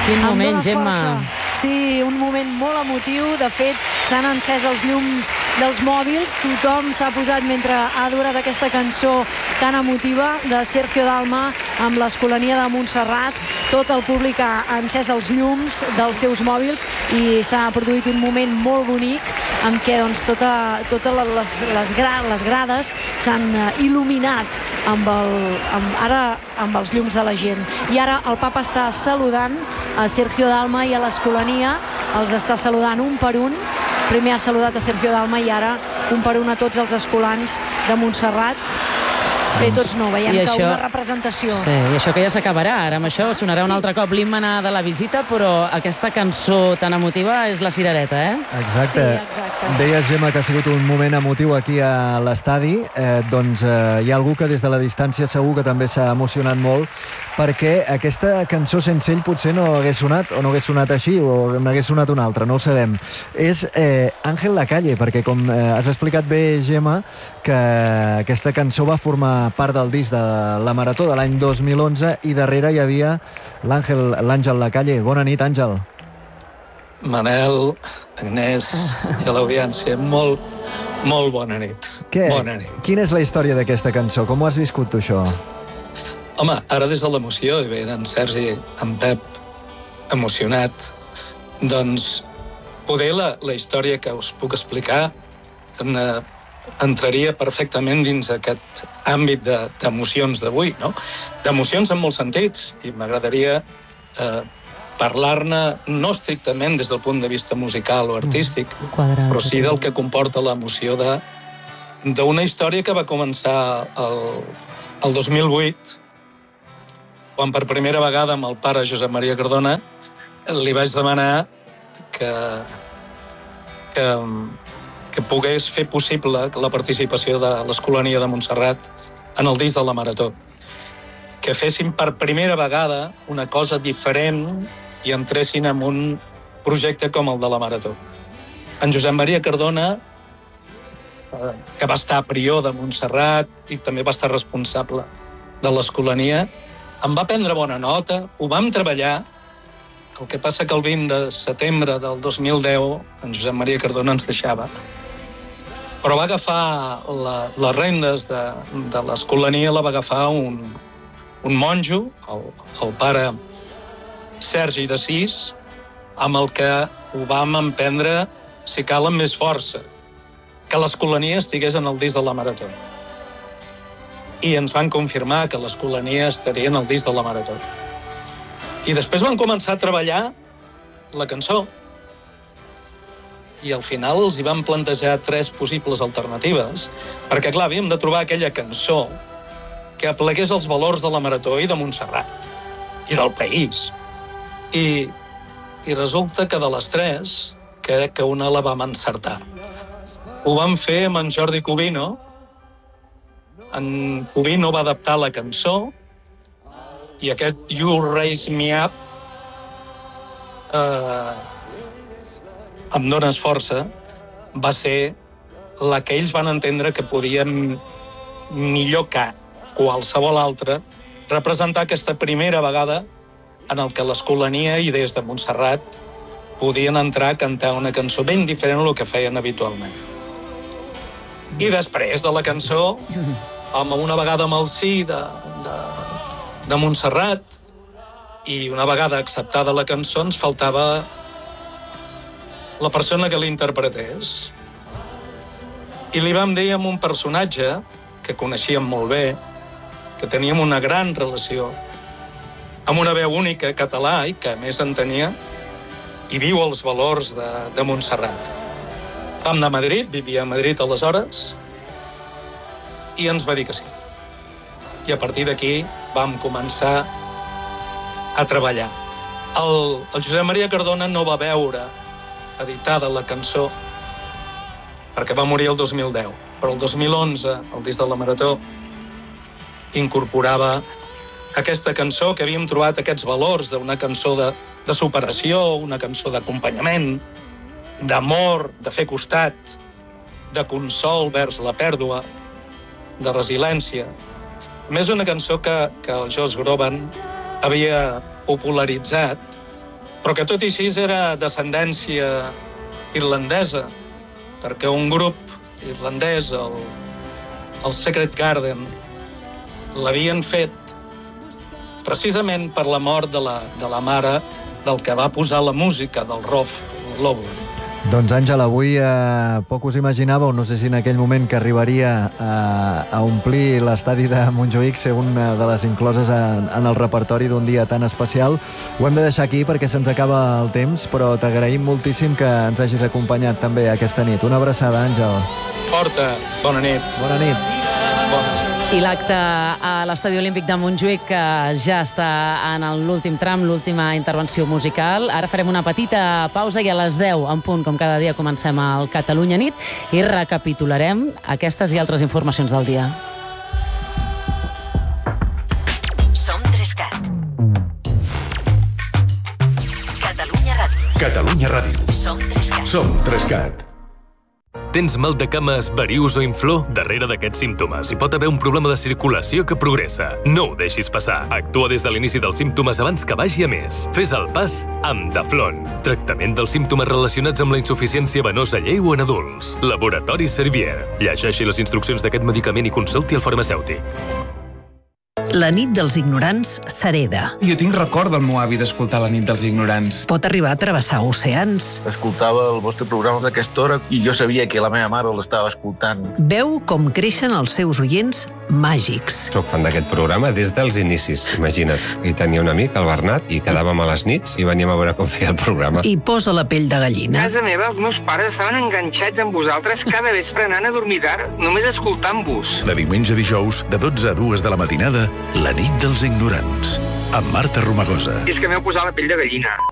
Quin moment, Gemma. Sí, un moment molt emotiu. De fet, s'han encès els llums dels mòbils. Tothom s'ha posat mentre ha durat aquesta cançó tan emotiva de Sergio Dalma amb l'Escolania de Montserrat. Tot el públic ha encès els llums dels seus mòbils i s'ha produït un moment molt bonic en què doncs, totes les grades s'han il·luminat amb els llums de la gent. I ara el papa està saludant a Sergio Dalma i a l'Escolania, els està saludant un per un. Primer ha saludat a Sergio Dalma i ara un per un a tots els escolans de Montserrat. Bé, tots no, veiem que una representació. Sí, i això que ja s'acabarà. Ara amb això sonarà un altre cop l'himne de la visita, però aquesta cançó tan emotiva és la cirereta, eh? Exacte. Sí, exacte. Deies, Gemma, que ha sigut un moment emotiu aquí a l'estadi. Doncs hi ha algú que des de la distància segur que també s'ha emocionat molt, perquè aquesta cançó sense ell potser no hagués sonat, o no hagués sonat així, o n'hagués sonat una altra, no ho sabem. És Ángel Lacalle, perquè com has explicat bé, Gemma, que aquesta cançó va formar part del disc de la Marató de l'any 2011 i darrere hi havia l'Àngel Lacalle. Bona nit, Àngel. Manel, Agnès i a l'audiència, molt bona nit. Bona nit. Quina és la història d'aquesta cançó? Com ho has viscut tu, això? Home, ara des de l'emoció, i veient en Sergi, en Pep, emocionat, doncs poder la història que us puc explicar entraria perfectament dins aquest àmbit d'emocions d'avui, no? D'emocions en molts sentits, i m'agradaria parlar-ne no estrictament des del punt de vista musical o artístic, però sí del que comporta l'emoció d'una història que va començar el 2008, quan per primera vegada amb el pare Josep Maria Cardona li vaig demanar que pogués fer possible la participació de l'Escolania de Montserrat en el disc de la Marató. Que fessin per primera vegada una cosa diferent i entressin en un projecte com el de la Marató. En Josep Maria Cardona, que va estar prior de Montserrat i també va estar responsable de l'Escolania, em va prendre bona nota, ho vam treballar. El que passa que el 20 de setembre del 2010 en Josep Maria Cardona ens deixava. Però va agafar les rendes de l'Escolania, la va agafar un monjo, el pare Sergi d'Assís, amb el que ho vam emprendre, si cal, amb més força, que l'Escolania estigués en el disc de la Marató. I ens van confirmar que l'Escolania estaria en el disc de la Marató. I després van començar a treballar la cançó. I al final els hi van plantejar 3 possibles alternatives, perquè, clar, havíem de trobar aquella cançó que aplegués els valors de la Marató i de Montserrat, i del país. I resulta que de les 3, crec que una la vam encertar. Ho vam fer amb en Jordi Cubino. En Cubino va adaptar la cançó, i aquest You Raise Me Up, Em dones força, va ser la que ells van entendre que podien, millor que qualsevol altra, representar aquesta primera vegada en el que l'Escolania i des de Montserrat podien entrar a cantar una cançó ben diferent del que feien habitualment. I després de la cançó, una vegada amb el sí de Montserrat i una vegada acceptada la cançó, ens faltava la persona que l'interpretés. I li vam dir amb un personatge que coneixíem molt bé, que teníem una gran relació, amb una veu única català i que a més entenia i viu els valors de Montserrat. Vam anar a Madrid, vivia a Madrid aleshores, i ens va dir que sí. I a partir d'aquí vam començar a treballar. El Josep Maria Cardona no va veure editada la cançó perquè va morir el 2010, però el 2011, el disc de la Marató, incorporava aquesta cançó que havíem trobat aquests valors d'una cançó de superació, una cançó d'acompanyament, d'amor, de fer costat, de consol vers la pèrdua, de resiliència. A més, una cançó que el Josh Groban havia popularitzat però que tot i així era d'ascendència irlandesa, perquè un grup irlandès, el Secret Garden, l'havien fet precisament per la mort de la mare del que va posar la música del Rolf Lobel. Doncs, Àngel, avui poc us imaginàveu, no sé si en aquell moment que arribaria a omplir l'estadi de Montjuïc ser una de les incloses en el repertori d'un dia tan especial. Ho hem de deixar aquí perquè se'ns acaba el temps, però t'agraïm moltíssim que ens hagis acompanyat també aquesta nit. Una abraçada, Àngel. Forta, bona nit. Bona nit. I l'acte a l'Estadi Olímpic de Montjuïc ja està en l'últim tram, l'última intervenció musical. Ara farem una petita pausa i a les 10 en punt, com cada dia, comencem el Catalunya Nit i recapitularem aquestes i altres informacions del dia. Som 3CAT. Catalunya Ràdio. Catalunya Ràdio. Som 3CAT. Som 3CAT. Tens mal de cames, varius o inflor? Darrere d'aquests símptomes hi pot haver un problema de circulació que progressa. No ho deixis passar. Actua des de l'inici dels símptomes abans que vagi a més. Fes el pas amb Daflon. Tractament dels símptomes relacionats amb la insuficiència venosa lleu en adults. Laboratori Servier. Llegeixi les instruccions d'aquest medicament i consulti el farmacèutic. La nit dels ignorants s'hereda. Jo tinc record del meu avi d'escoltar La nit dels ignorants. Pot arribar a travessar oceans. Escoltava el vostre programa d'aquesta hora i jo sabia que la meva mare l'estava escoltant. Veu com creixen els seus oients màgics. Soc fan d'aquest programa des dels inicis, imagina't. I tenia un amic, el Bernat, i quedàvem a les nits i veníem a veure com feia el programa. I posa la pell de gallina. A casa meva els meus pares estaven enganxats amb vosaltres cada vespre anant a dormir tard, només escoltant-vos. De diumenge a dijous, de 12 a 2 de la matinada, La nit dels ignorants, amb Marta Romagosa. I és que m'heu posat la pell de gallina.